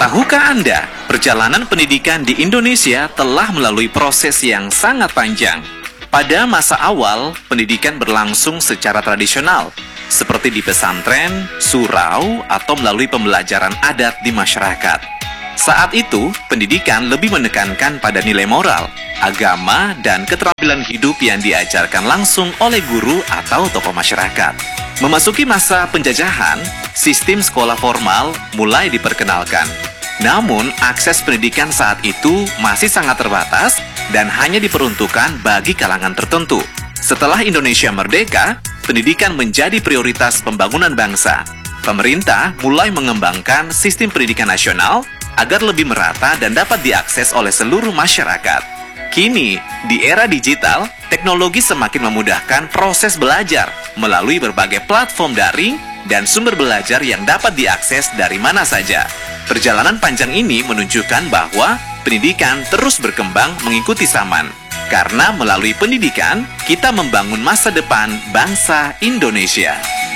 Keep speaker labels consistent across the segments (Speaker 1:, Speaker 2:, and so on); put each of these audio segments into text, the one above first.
Speaker 1: Tahukah Anda, perjalanan pendidikan di Indonesia telah melalui proses yang sangat panjang. Pada masa awal, pendidikan berlangsung secara tradisional, seperti di pesantren, surau, atau melalui pembelajaran adat di masyarakat. Saat itu, pendidikan lebih menekankan pada nilai moral, agama, dan keterampilan hidup yang diajarkan langsung oleh guru atau tokoh masyarakat. Memasuki masa penjajahan, sistem sekolah formal mulai diperkenalkan. Namun, akses pendidikan saat itu masih sangat terbatas dan hanya diperuntukkan bagi kalangan tertentu. Setelah Indonesia merdeka, pendidikan menjadi prioritas pembangunan bangsa. Pemerintah mulai mengembangkan sistem pendidikan nasional agar lebih merata dan dapat diakses oleh seluruh masyarakat. Kini, di era digital, teknologi semakin memudahkan proses belajar melalui berbagai platform daring dan sumber belajar yang dapat diakses dari mana saja. Perjalanan panjang ini menunjukkan bahwa pendidikan terus berkembang mengikuti zaman. Karena melalui pendidikan, kita membangun masa depan bangsa Indonesia.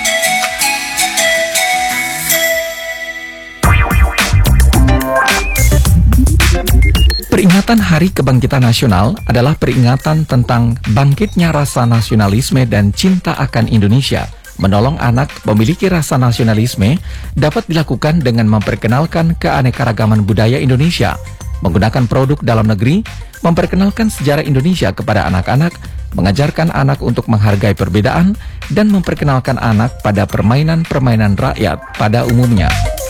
Speaker 2: Peringatan Hari Kebangkitan Nasional adalah peringatan tentang bangkitnya rasa nasionalisme dan cinta akan Indonesia. Menolong anak memiliki rasa nasionalisme dapat dilakukan dengan memperkenalkan keanekaragaman budaya Indonesia, menggunakan produk dalam negeri, memperkenalkan sejarah Indonesia kepada anak-anak, mengajarkan anak untuk menghargai perbedaan, dan memperkenalkan anak pada permainan-permainan rakyat pada umumnya.